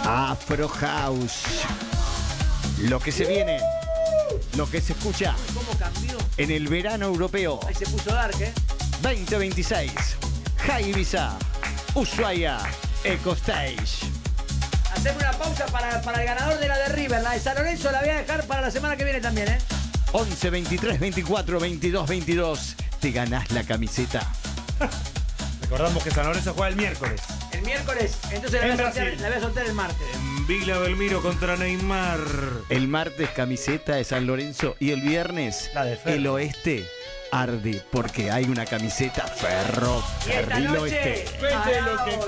Afro House. Lo que se viene, lo que se escucha ¿Cómo cambió? en el verano europeo Ahí se puso dark, 2026. High Ibiza, Ushuaia, Eco Stage. Hacer una pausa para el ganador de la de River. La de San Lorenzo la voy a dejar para la semana que viene también, 11, 23, 24, 22, 22. Te ganás la camiseta. Recordamos que San Lorenzo juega el miércoles. El miércoles, entonces la voy a soltar el martes. En Villa Belmiro contra Neymar. El martes camiseta de San Lorenzo y el viernes La de Ferro. el oeste arde porque hay una camiseta Ferro. Y esta Ferril noche, Oeste. Vete lo que